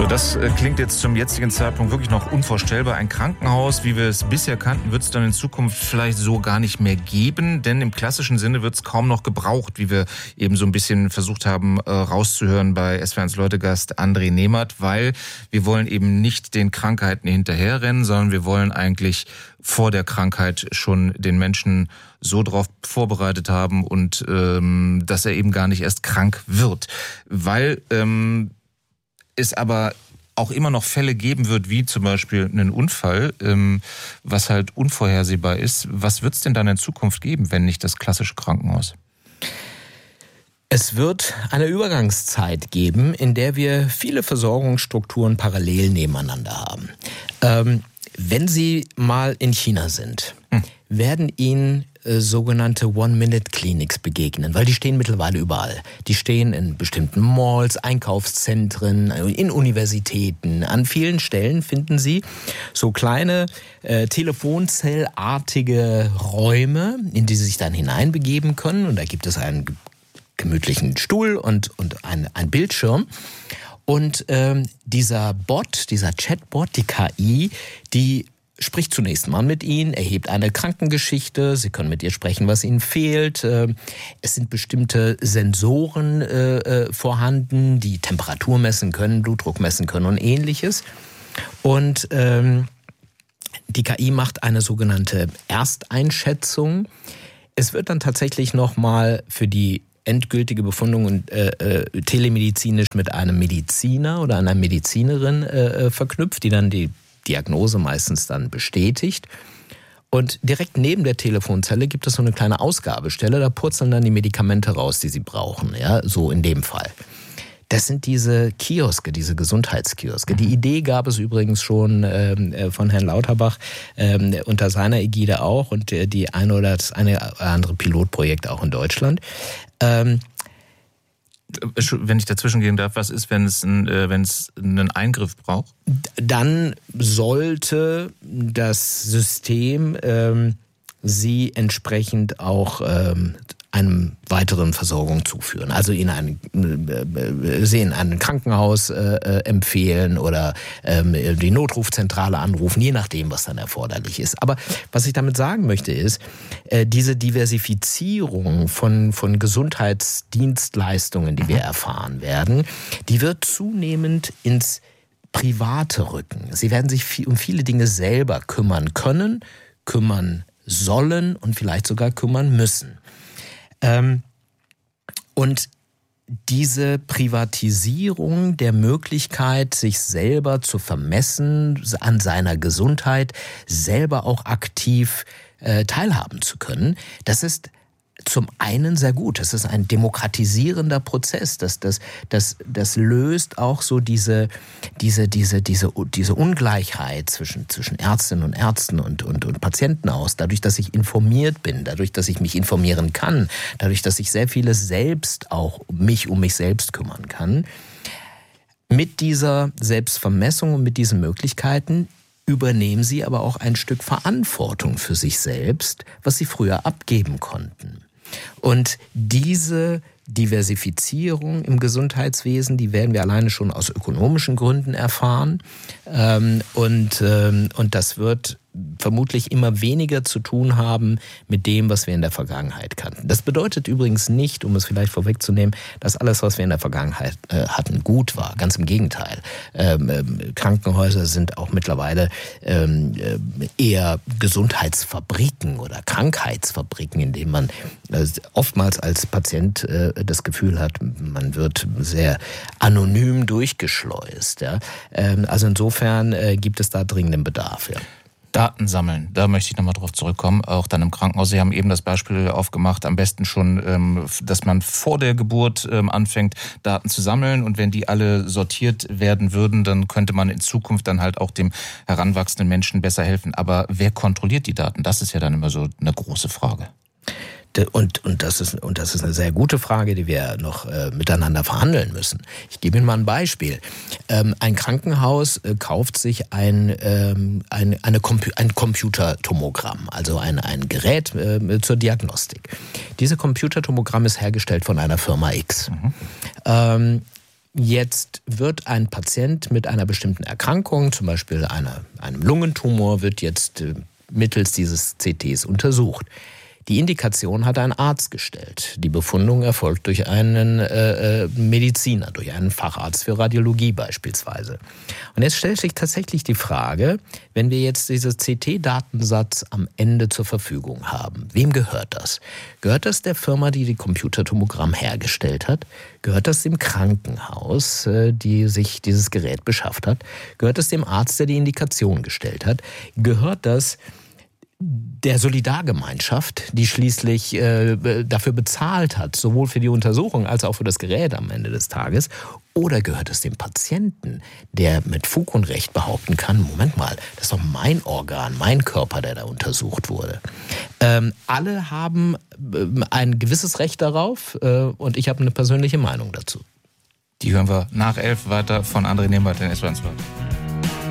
So, das klingt jetzt zum jetzigen Zeitpunkt wirklich noch unvorstellbar. Ein Krankenhaus, wie wir es bisher kannten, wird es dann in Zukunft vielleicht so gar nicht mehr geben, denn im klassischen Sinne wird es kaum noch gebraucht, wie wir eben so ein bisschen versucht haben rauszuhören bei SWR1 Leute-Gast André Nehmert, weil wir wollen eben nicht den Krankheiten hinterherrennen, sondern wir wollen eigentlich vor der Krankheit schon den Menschen so drauf vorbereitet haben und dass er eben gar nicht erst krank wird, weil es aber auch immer noch Fälle geben wird, wie zum Beispiel einen Unfall, was halt unvorhersehbar ist. Was wird es denn dann in Zukunft geben, wenn nicht das klassische Krankenhaus? Es wird eine Übergangszeit geben, in der wir viele Versorgungsstrukturen parallel nebeneinander haben. Wenn Sie mal in China sind, werden Ihnen sogenannte One-Minute-Clinics begegnen, weil die stehen mittlerweile überall. Die stehen in bestimmten Malls, Einkaufszentren, in Universitäten. An vielen Stellen finden Sie so kleine telefonzellartige Räume, in die Sie sich dann hineinbegeben können. Und da gibt es einen gemütlichen Stuhl und ein Bildschirm. Und dieser Bot, dieser Chatbot, die KI, die spricht zunächst mal mit Ihnen, erhebt eine Krankengeschichte, Sie können mit ihr sprechen, was Ihnen fehlt. Es sind bestimmte Sensoren vorhanden, die Temperatur messen können, Blutdruck messen können und Ähnliches. Und die KI macht eine sogenannte Ersteinschätzung. Es wird dann tatsächlich nochmal für die endgültige Befundung und telemedizinisch mit einem Mediziner oder einer Medizinerin verknüpft, die dann die Diagnose meistens dann bestätigt. Und direkt neben der Telefonzelle gibt es so eine kleine Ausgabestelle, da purzeln dann die Medikamente raus, die Sie brauchen, ja, so in dem Fall. Das sind diese Kioske, diese Gesundheitskioske. Die Idee gab es übrigens schon von Herrn Lauterbach unter seiner Ägide auch und das eine oder andere Pilotprojekt auch in Deutschland. Wenn ich dazwischen gehen darf, was ist, wenn es einen Eingriff braucht? Dann sollte das System Sie entsprechend auch einem weiteren Versorgung zuführen. Also Ihnen Sie in ein Krankenhaus empfehlen oder die Notrufzentrale anrufen, je nachdem, was dann erforderlich ist. Aber was ich damit sagen möchte ist, diese Diversifizierung von Gesundheitsdienstleistungen, die wir erfahren werden, die wird zunehmend ins Private rücken. Sie werden sich um viele Dinge selber kümmern können, kümmern sollen und vielleicht sogar kümmern müssen. Und diese Privatisierung der Möglichkeit, sich selber zu vermessen, an seiner Gesundheit, selber auch aktiv teilhaben zu können, das ist zum einen sehr gut. Das ist ein demokratisierender Prozess. Das löst auch so diese Ungleichheit zwischen Ärztinnen und Ärzten und Patienten aus. Dadurch, dass ich informiert bin, dadurch, dass ich mich informieren kann, dadurch, dass ich sehr vieles selbst auch mich um mich selbst kümmern kann. Mit dieser Selbstvermessung und mit diesen Möglichkeiten übernehmen Sie aber auch ein Stück Verantwortung für sich selbst, was Sie früher abgeben konnten. Und diese Diversifizierung im Gesundheitswesen, die werden wir alleine schon aus ökonomischen Gründen erfahren. Und das wird vermutlich immer weniger zu tun haben mit dem, was wir in der Vergangenheit kannten. Das bedeutet übrigens nicht, um es vielleicht vorwegzunehmen, dass alles, was wir in der Vergangenheit hatten, gut war. Ganz im Gegenteil. Krankenhäuser sind auch mittlerweile eher Gesundheitsfabriken oder Krankheitsfabriken, in denen man oftmals als Patient das Gefühl hat, man wird sehr anonym durchgeschleust. Ja? Also insofern gibt es da dringenden Bedarf. Ja. Daten sammeln, da möchte ich nochmal drauf zurückkommen, auch dann im Krankenhaus. Sie haben eben das Beispiel aufgemacht, am besten schon, dass man vor der Geburt anfängt, Daten zu sammeln und wenn die alle sortiert werden würden, dann könnte man in Zukunft dann halt auch dem heranwachsenden Menschen besser helfen. Aber wer kontrolliert die Daten? Das ist ja dann immer so eine große Frage. Und das ist eine sehr gute Frage, die wir noch miteinander verhandeln müssen. Ich gebe Ihnen mal ein Beispiel. Ein Krankenhaus kauft sich ein Computertomogramm, also ein Gerät zur Diagnostik. Diese Computertomogramm ist hergestellt von einer Firma X. Jetzt wird ein Patient mit einer bestimmten Erkrankung, zum Beispiel einem Lungentumor, wird jetzt mittels dieses CTs untersucht. Die Indikation hat ein Arzt gestellt. Die Befundung erfolgt durch einen Mediziner, durch einen Facharzt für Radiologie beispielsweise. Und jetzt stellt sich tatsächlich die Frage, wenn wir jetzt diesen CT-Datensatz am Ende zur Verfügung haben, wem gehört das? Gehört das der Firma, die die Computertomogramm hergestellt hat? Gehört das dem Krankenhaus, die sich dieses Gerät beschafft hat? Gehört das dem Arzt, der die Indikation gestellt hat? Gehört das der Solidargemeinschaft, die schließlich dafür bezahlt hat, sowohl für die Untersuchung als auch für das Gerät am Ende des Tages? Oder gehört es dem Patienten, der mit Fug und Recht behaupten kann, Moment mal, das ist doch mein Organ, mein Körper, der da untersucht wurde. Alle haben ein gewisses Recht darauf und ich habe eine persönliche Meinung dazu. Die hören wir nach 11 weiter von André Nehmert in S1.